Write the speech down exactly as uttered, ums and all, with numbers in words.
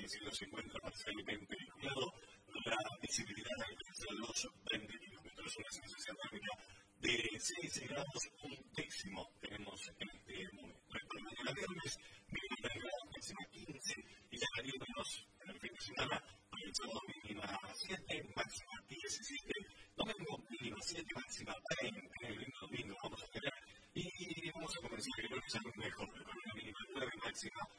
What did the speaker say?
cielo se encuentra parcialmente nublado. La visibilidad alcanza los veinte kilómetros. Una sensación térmica de seis grados un décimo tenemos en este momento. Para mañana viernes, mínima tres grados, máxima quince, y ya haríamos en el fin de semana, para el sábado mínima siete, máxima diecisiete, domingo mínima siete, máxima veinte, el lindo domingo vamos a tener, y vamos a comenzar el lunes aún mejor, con una mínima nueve, máxima